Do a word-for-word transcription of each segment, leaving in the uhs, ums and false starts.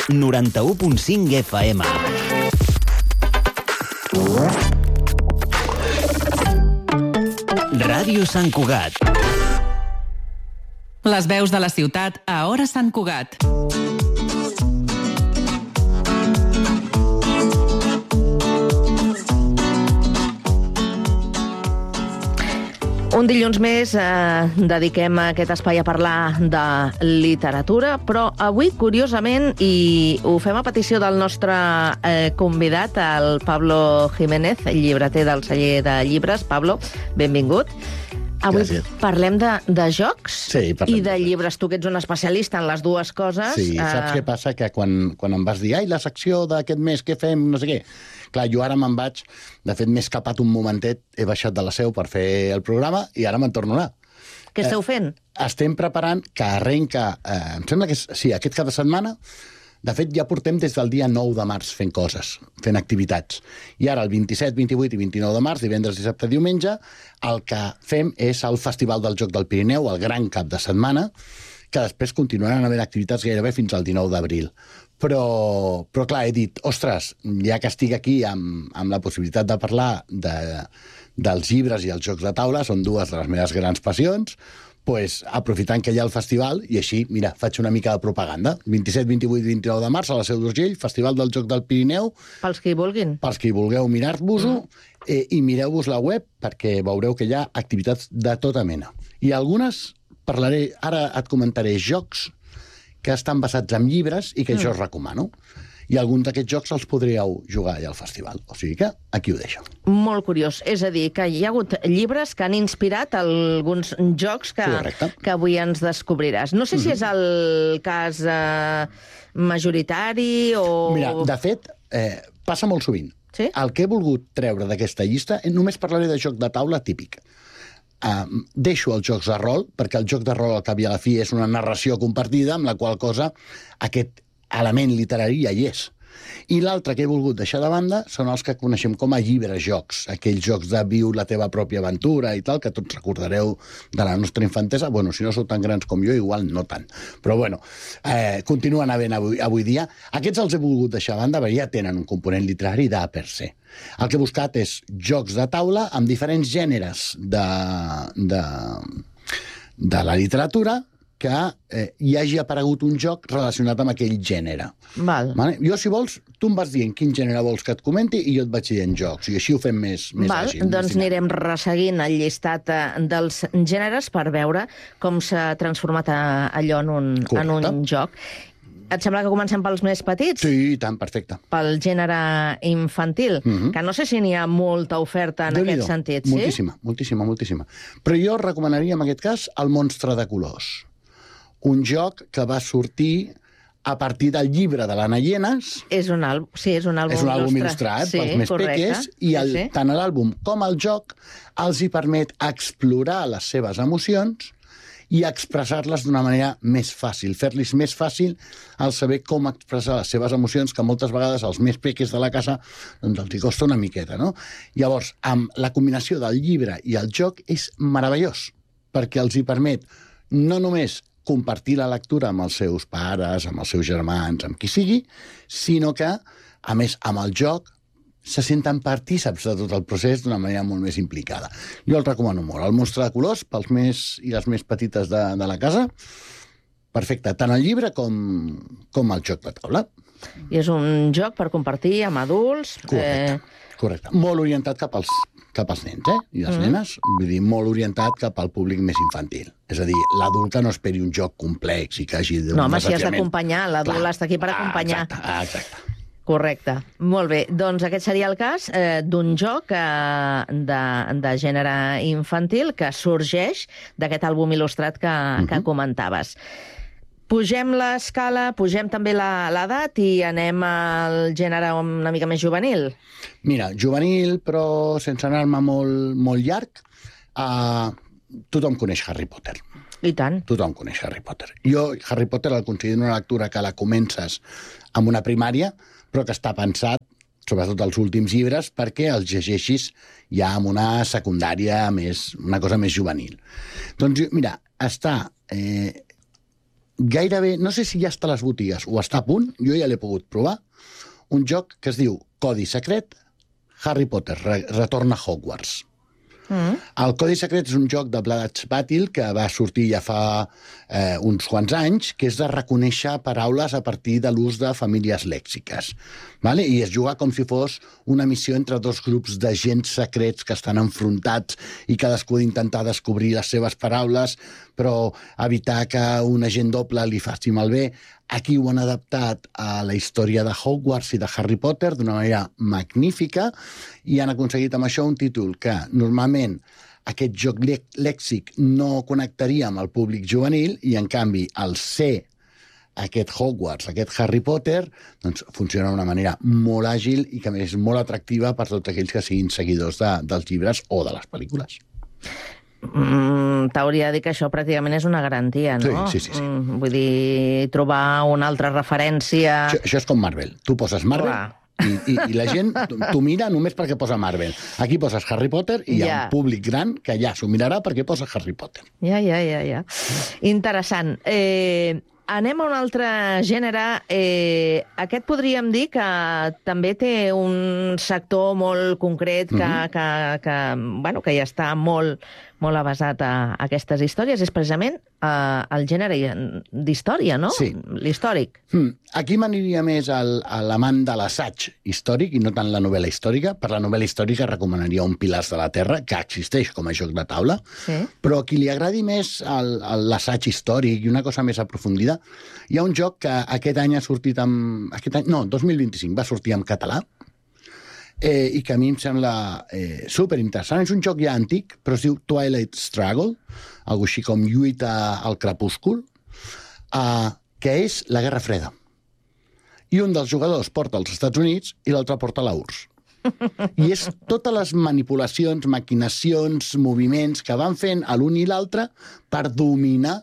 noranta-u punt cinc F M. Ràdio Sant Cugat. Les veus de la ciutat a Hora Sant Cugat. Un dilluns més eh, dediquem aquest espai a parlar de literatura, però avui, curiosament, i ho fem a petició del nostre eh, convidat, el Pablo Jiménez, llibreter del celler de llibres. Pablo, benvingut. Avui Gràcies. Parlem de, de jocs Sí, parlem i de de llibres. Tu que ets un especialista en les dues coses... Sí, saps què passa? Que quan, quan em vas dir ai, la secció d'aquest mes, què fem, no sé què... Clar, jo ara me'n vaig, de fet m'he escapat un momentet, he baixat de la seu per fer el programa i ara me'n torno a anar. Què esteu fent? Eh, estem preparant que arrenca, eh, em sembla que és, sí, aquest cap de setmana, de fet ja portem des del dia nou de març fent coses, fent activitats. I ara el vint-i-set, vint-i-vuit i vint-i-nou de març, divendres, dissabte, diumenge, el que fem és el Festival del Joc del Pirineu, el gran cap de setmana, que després continuaran havent activitats gairebé fins al dinou d'abril. Però, però clar, he dit, ostres, ja que estic aquí amb, amb la possibilitat de parlar de, dels llibres i els jocs de taula, són dues de les meves grans passions, pues, aprofitant que hi ha el festival, i així, mira, faig una mica de propaganda. vint-i-set, vint-i-vuit i vint-i-nou de març a la Seu d'Urgell, Festival del Joc del Pirineu. Pels que hi vulguin. Pels que hi vulgueu mirar-vos-ho, mm. eh, i mireu-vos la web, perquè veureu que hi ha activitats de tota mena. I algunes, parlaré, ara et comentaré jocs que estan basats en llibres i que mm. jo us recomano. I alguns d'aquests jocs els podríeu jugar allà al festival. O sigui que aquí ho deixo. Molt curiós. És a dir, que hi ha hagut llibres que han inspirat alguns jocs que, que avui ens descobriràs. No sé mm-hmm. si és el cas eh, majoritari o... Mira, de fet, eh, passa molt sovint. Sí? El que he volgut treure d'aquesta llista, només parlaré de joc de taula típic. Uh, deixo els jocs de rol, perquè el joc de rol al cap i a la fi és una narració compartida, amb la qual cosa aquest element literari ja hi és. I l'altre que he volgut deixar de banda són els que coneixem com a llibres-jocs, aquells jocs de viu la teva pròpia aventura i tal, que tots recordareu de la nostra infantesa. Bueno, si no sou tan grans com jo, igual no tant. Però bueno, eh, continuen havent avui, avui dia. Aquests els he volgut deixar de banda, perquè ja tenen un component literari de per se. El que he buscat és jocs de taula amb diferents gèneres de, de, de la literatura, que eh, hi hagi aparegut un joc relacionat amb aquell gènere. Val. Vale? Jo, si vols, tu em vas dient quin gènere vols que et comenti i jo et vaig dient jocs, i així ho fem més, més Val. àgil. Doncs anirem resseguint el llistat dels gèneres per veure com s'ha transformat allò en un, en un joc. Et sembla que comencem pels més petits? Sí, tant, perfecte. Pel gènere infantil, mm-hmm. que no sé si n'hi ha molta oferta en aquest sentit, sí? Moltíssima, moltíssima, moltíssima. Però jo recomanaria, en aquest cas, el Monstre de colors. Un joc que va sortir a partir del llibre de l'Anna Llenas. És un àlbum, sí, és un àlbum és un àlbum il·lustrat, il·lustrat sí, pels més correcte. Peques, i el, sí, sí. tant l'àlbum com el joc els hi permet explorar les seves emocions i expressar-les d'una manera més fàcil, fer-los més fàcil al saber com expressar les seves emocions, que moltes vegades als més peques de la casa doncs els hi costa una miqueta, no? Llavors, amb la combinació del llibre i el joc és meravellós, perquè els hi permet no només compartir la lectura amb els seus pares, amb els seus germans, amb qui sigui, sinó que, a més, amb el joc, se senten partíceps de tot el procés d'una manera molt més implicada. Jo el recomano molt. El Monstre de colors, pels més i les més petites de, de la casa, perfecte, tant el llibre com, com el joc de taula. I és un joc per compartir amb adults. Correcte, eh... correcte. Molt orientat cap als, cap als nens, eh? I les mm. nenes, vull dir, molt orientat cap al públic més infantil. És a dir, l'adult que no esperi un joc complex i que hagi d'un no, home, si has desafiament. d'acompanyar, l'adult està aquí per acompanyar. Ah, exacte, exacte. Correcte. Molt bé. Doncs aquest seria el cas eh, d'un joc eh, de, de gènere infantil que sorgeix d'aquest àlbum il·lustrat que, uh-huh. que comentaves. Pugem l'escala, pugem també l'edat i anem al gènere una mica més juvenil. Mira, juvenil, però sense anar-me molt, molt llarg, uh, tothom coneix Harry Potter. I tant. Tothom coneix Harry Potter. Jo Harry Potter el considero una lectura que la comences amb una primària, però que està pensat, sobretot els últims llibres, perquè els llegeixis ja amb una secundària, més, una cosa més juvenil. Doncs, mira, està... Eh, gairebé, no sé si ja està a les botigues o està a punt, jo ja l'he pogut provar, un joc que es diu Codi Secret, Harry Potter, re retorna a Hogwarts. Mm. El Codi Secret és un joc de Blood Battle que va sortir ja fa eh, uns quants anys, que és de reconèixer paraules a partir de l'ús de famílies lèxiques. Vale? I es juga com si fos una missió entre dos grups d'agents secrets que estan enfrontats i cadascú d'intentar descobrir les seves paraules, però evitar que un agent doble li faci malbé. Aquí ho han adaptat a la història de Hogwarts i de Harry Potter d'una manera magnífica i han aconseguit amb això un títol que normalment aquest joc lèxic no connectaria amb el públic juvenil i, en canvi, al ser aquest Hogwarts, aquest Harry Potter, doncs funciona d'una manera molt àgil i que, a més, és molt atractiva per tots aquells que siguin seguidors de, dels llibres o de les pel·lícules. Mm, t'hauria de dir que això pràcticament és una garantia, no? Sí, sí, sí. sí. Mm, vull dir, trobar una altra referència... Això, això és com Marvel. Tu poses Marvel i, i, i la gent t'ho mira només perquè posa Marvel. Aquí poses Harry Potter i hi ha ja. un públic gran que ja s'ho mirarà perquè posa Harry Potter. Ja, ja, ja, ja. Interessant. Eh... Anem a un altre gènere. Eh, aquest podríem dir que també té un sector molt concret que, mm-hmm. que, que, bueno, que ja està molt, molt avasat a, a aquestes històries. És precisament eh, el gènere d'història, no? Sí. L'històric. Mm. Aquí m'aniria més al, a l'amant de l'assaig històric i no tant la novel·la històrica. Per la novel·la històrica recomanaria Un Pilars de la Terra, que existeix com a joc de taula, sí. Però a qui li agradi més l'assaig històric i una cosa més aprofundida, hi ha un joc que aquest any ha sortit amb... Aquest any, no, dos mil vint-i-cinc va sortir en català eh, i que a mi em sembla eh, superinteressant. És un joc ja antic, però es diu Twilight Struggle, algo així com lluita al crepúscul, eh, que és la Guerra Freda. I un dels jugadors porta als Estats Units i l'altre porta a l'U R S S. I és totes les manipulacions, maquinacions, moviments que van fent a l'un i l'altre per dominar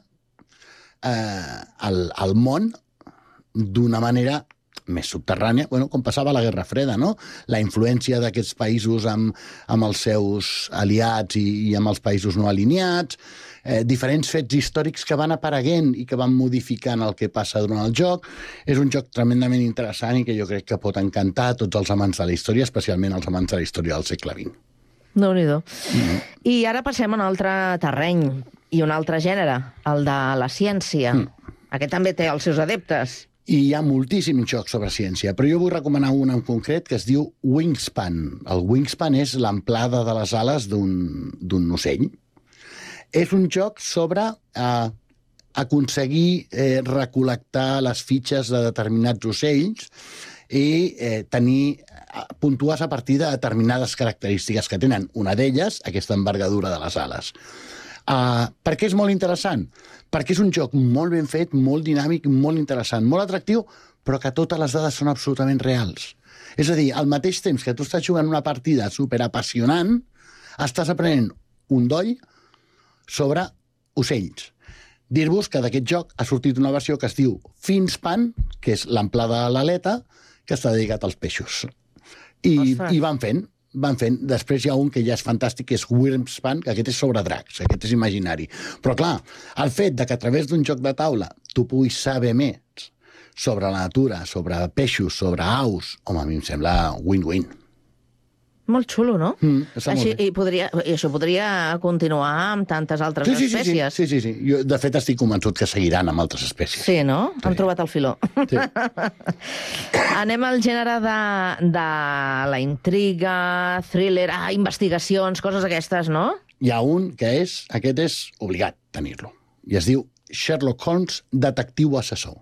eh, el, el món d'una manera més subterrània, bueno, com passava a la Guerra Freda, no? La influència d'aquests països amb, amb els seus aliats i, i amb els països no alineats, eh, diferents fets històrics que van apareguent i que van modificant el que passa durant el joc. És un joc tremendament interessant i que jo crec que pot encantar a tots els amants de la història, especialment els amants de la història del segle vint. Déu-n'hi-do. Mm-hmm. I ara passem a un altre terreny i un altre gènere, el de la ciència. Mm. Aquest també té els seus adeptes. I hi ha moltíssims jocs sobre ciència, però jo vull recomanar un en concret que es diu Wingspan. El Wingspan és l'amplada de les ales d'un ocell. És un joc sobre eh, aconseguir eh, recol·lectar les fitxes de determinats ocells i eh, tenir puntuars a partir de determinades característiques que tenen. Una d'elles, aquesta envergadura de les ales. Uh, per què és molt interessant? Perquè és un joc molt ben fet, molt dinàmic, molt interessant, molt atractiu, però que totes les dades són absolutament reals. És a dir, al mateix temps que tu estàs jugant una partida superapassionant, estàs aprenent un doll sobre ocells. Dir-vos que d'aquest joc ha sortit una versió que es diu Finspan, que és l'amplada de l'aleta, que està dedicat als peixos. I, i van fent... van fent. Després hi ha un que ja és fantàstic, que és Wyrmspan, que aquest és sobre dracs, aquest és imaginari. Però, clar, el fet de que a través d'un joc de taula tu puguis saber més sobre la natura, sobre peixos, sobre aus, home, a mi em sembla win-win. Molt xulo, no? Mm, està Així, molt bé. I, podria, I això podria continuar amb tantes altres sí, sí, espècies. Sí, sí, sí, sí. Jo, de fet, estic convençut que seguiran amb altres espècies. Sí, no? Sí. Han trobat el filó. Sí. Anem al gènere de, de la intriga, thriller, ah, investigacions, coses aquestes, no? Hi ha un que és, aquest és obligat tenir-lo, i es diu Sherlock Holmes, detectiu assessor.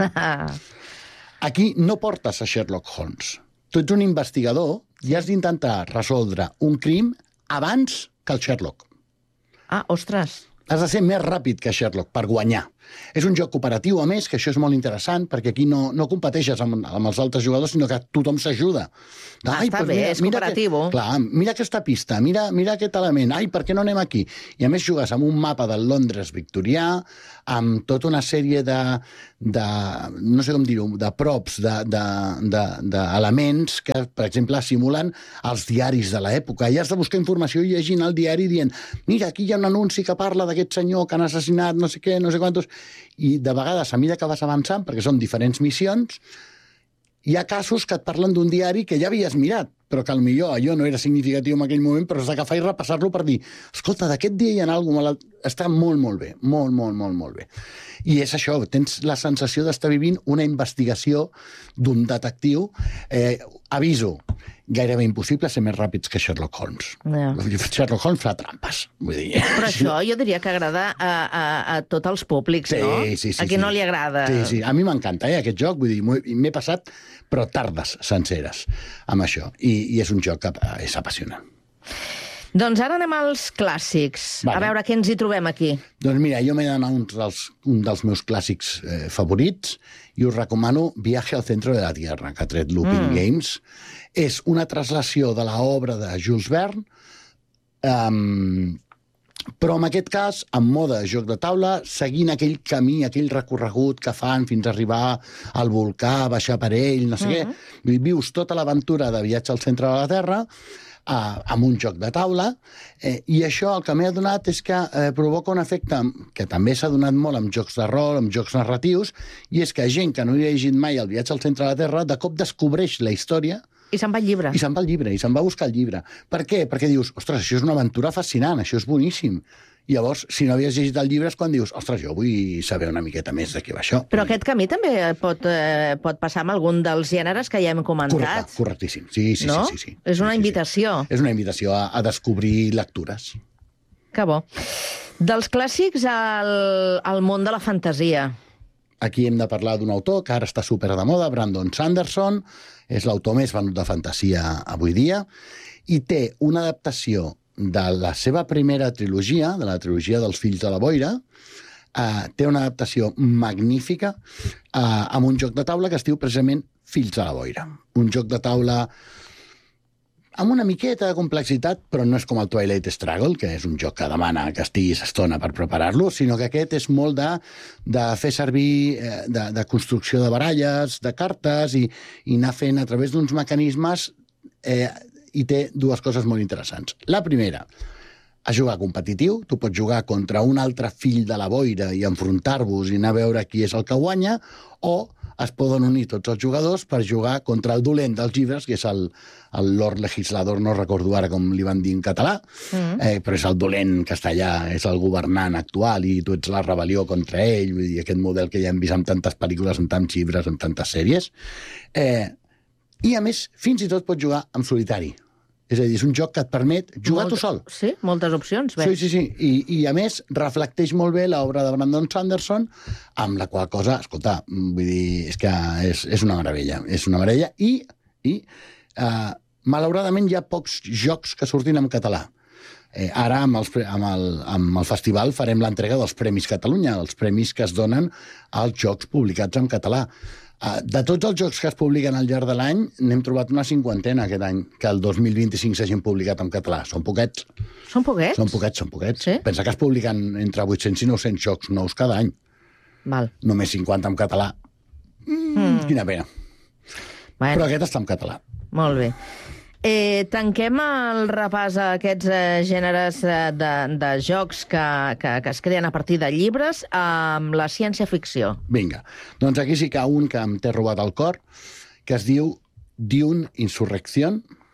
Aquí no portes a Sherlock Holmes. Tu ets un investigador i has d'intentar resoldre un crim abans que el Sherlock. Ah, ostres. Has de ser més ràpid que Sherlock per guanyar. És un joc cooperatiu, a més, que això és molt interessant, perquè aquí no, no competeixes amb, amb els altres jugadors, sinó que tothom s'ajuda. Ah, està bé, és cooperatiu. Que, clar, mira aquesta pista, mira, mira aquest element, ai, per què no anem aquí? I a més jugues amb un mapa del Londres victorià, amb tota una sèrie de, de no sé com dir-ho, de props, d'elements de, de, de que, per exemple, simulen els diaris de l'època. I has de buscar informació llegint el diari dient, mira, aquí hi ha un anunci que parla d'aquest senyor que han assassinat no sé què, no sé quantos... i de vegades, a mesura que vas avançant, perquè són diferents missions, hi ha casos que et parlen d'un diari que ja havies mirat, però que potser allò no era significatiu en aquell moment, però has d'agafar i repassar-lo per dir, escolta, d'aquest dia hi ha alguna cosa... Està molt, molt bé, molt, molt, molt, molt bé. I és això, tens la sensació d'estar vivint una investigació d'un detectiu. Eh, aviso, gairebé impossible ser més ràpids que Sherlock Holmes. Yeah. Sherlock Holmes fa trampes, vull dir. Però això jo diria que agrada a, a, a tots els públics, sí, no? Sí, sí, a qui sí. no li agrada. Sí, sí. A mi m'encanta, eh, aquest joc, vull dir, m'he passat, però tardes senceres amb això. I, i és un joc que és apassionant. Doncs ara anem als clàssics. Vale. A veure què ens hi trobem aquí. Doncs mira, jo m'he d'anar un, dels, un dels meus clàssics eh, favorits i us recomano Viaje al centro de la Tierra, que ha tret Looping mm. Games. És una translació de l'obra de Jules Verne, um, però en aquest cas, en mode joc de taula, seguint aquell camí, aquell recorregut que fan fins a arribar al volcà, baixar per ell, no sé mm-hmm. què. Vius tota l'aventura de viatge al centre de la Terra, Uh, amb un joc de taula, eh, i això el que m'ha donat és que eh, provoca un efecte que també s'ha donat molt amb jocs de rol, amb jocs narratius, i és que gent que no hi ha llegit mai El viatge al centre de la Terra, de cop descobreix la història i se'n va al llibre. I se'n va al llibre, i se'n va a buscar el llibre. Per què? Perquè dius, ostres, això és una aventura fascinant, això és boníssim. I llavors, si no havies llegit el llibre és quan dius, ostres, jo vull saber una miqueta més de què va això. Però aquest camí també pot, eh, pot passar amb algun dels gèneres que ja hem comentat. Correcte, correctíssim. Sí, sí, no? sí, sí, sí. És una sí, sí, invitació. Sí. És una invitació a, a descobrir lectures. Que bo. Dels clàssics al, al món de la fantasia. Aquí hem de parlar d'un autor que ara està super de moda, Brandon Sanderson, és l'autor més venut de fantasia avui dia, i té una adaptació de la seva primera trilogia, de la trilogia dels Fills de la Boira, eh, té una adaptació magnífica eh, amb un joc de taula que es diu precisament Fills de la Boira. Un joc de taula amb una miqueta de complexitat, però no és com el Twilight Struggle, que és un joc que demana que estiguis estona per preparar-lo, sinó que aquest és molt de, de fer servir, eh, de, de construcció de baralles, de cartes, i, i anar fent a través d'uns mecanismes... Eh, i té dues coses molt interessants. La primera, a jugar competitiu. Tu pots jugar contra un altre fill de la boira i enfrontar-vos i anar a veure qui és el que guanya, o es poden unir tots els jugadors per jugar contra el dolent dels llibres, que és el, el Lord Legislador, no recordo ara com li van dir en català, mm. eh, però és el dolent que està allà, és el governant actual i tu ets la rebel·lió contra ell, vull dir, aquest model que ja hem vist en tantes pel·lícules, en tants llibres, en tantes sèries. Eh, I, a més, fins i tot pots jugar en solitari. És a dir, és un joc que et permet jugar Molt, tu sol. Sí, moltes opcions. Bé. Sí, sí, sí. I, I, a més, reflecteix molt bé l'obra de Brandon Sanderson, amb la qual cosa, escolta, vull dir, és que és, és una meravella. És una meravella. I, i eh, malauradament, hi ha pocs jocs que surtin en català. Eh, ara, amb, els, amb, el, amb el festival, farem l'entrega dels Premis Catalunya, els premis que es donen als jocs publicats en català. De tots els jocs que es publiquen al llarg de l'any, n'hem trobat una cinquantena aquest any, que el dos mil vint-i-cinc s'hagin publicat en català. Són poquets. Són poquets? Són poquets, són poquets. Sí? Pensa que es publiquen entre vuit-cents i nou-cents jocs nous cada any. Val. Només cinquanta en català. Mm, mm. Quina pena. Bueno. Però aquest està en català. Molt bé. Eh, tanquem el repàs a aquests eh, gèneres eh, de, de jocs que, que, que es creen a partir de llibres amb la ciència-ficció. Vinga. Doncs aquí sí que hi ha un que em té robat el cor, que es diu Dune Insurrección,